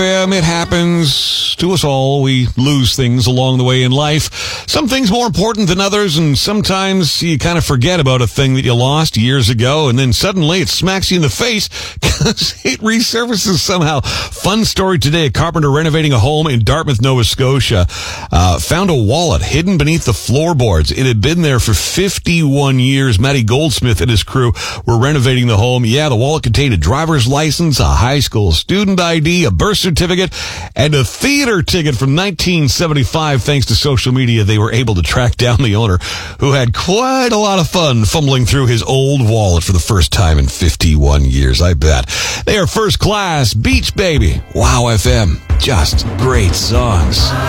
It happens to us all. We lose things along the way in life. Some things more important than others, and sometimes you kind of forget about a thing that you lost years ago, and then suddenly it smacks you in the face because it resurfaces somehow. Fun story today. A carpenter renovating a home in Dartmouth, Nova Scotia, found a wallet hidden beneath the floorboards. It had been there for 51 years. Matty Goldsmith and his crew were renovating the home. Yeah, the wallet contained a driver's license, a high school student ID, a birth certificate, and a theater ticket from 1975. Thanks to social media, they were able to track down the owner, who had quite a lot of fun fumbling through his old wallet for the first time in 51 years, I bet. They are First Class, Beach Baby, Wow FM, just great songs.